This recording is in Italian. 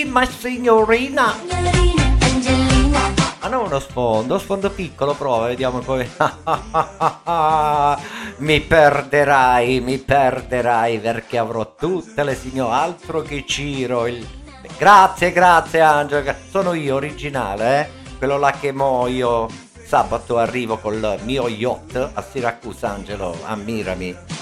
ma signorina. Angelina. Ah no, uno sfondo piccolo, prova, vediamo come. Mi perderai perché avrò tutte le signore, altro che Ciro. Grazie Angelo, sono io originale, quello là che io sabato arrivo col mio yacht a Siracusa, Angelo, ammirami.